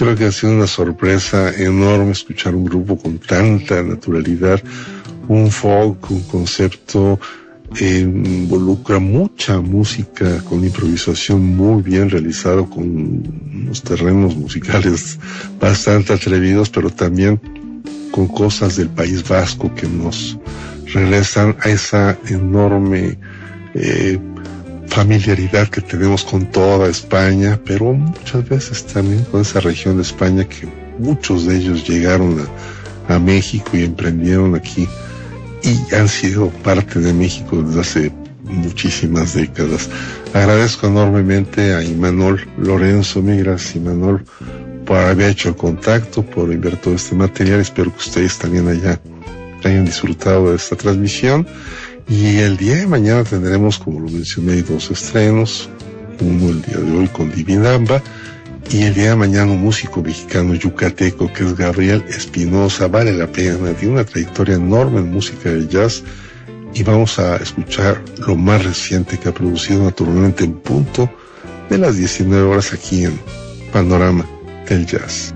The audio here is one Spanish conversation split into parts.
creo que ha sido una sorpresa enorme escuchar un grupo con tanta naturalidad, un folk, un concepto, involucra mucha música con improvisación muy bien realizado, con unos terrenos musicales bastante atrevidos, pero también con cosas del País Vasco que nos regresan a esa enorme familiaridad que tenemos con toda España, pero muchas veces también con esa región de España que muchos de ellos llegaron a México y emprendieron aquí y han sido parte de México desde hace muchísimas décadas. Agradezco enormemente a Imanol Lorenzo, mil gracias Imanol por haber hecho el contacto, por enviar todo este material. Espero que ustedes también allá hayan disfrutado de esta transmisión. Y el día de mañana tendremos, como lo mencioné, 2 estrenos. Uno el día de hoy con Divinamba y el día de mañana un músico mexicano yucateco que es Gabriel Espinosa. Vale la pena, tiene una trayectoria enorme en música de jazz y vamos a escuchar lo más reciente que ha producido, naturalmente en punto de las 19 horas aquí en Panorama del Jazz.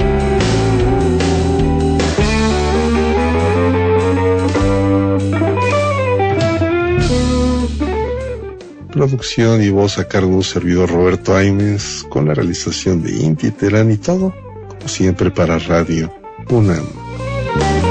Producción y voz a cargo de un servidor Roberto Aimes, con la realización de Inti Terán y todo, como siempre, para Radio UNAM.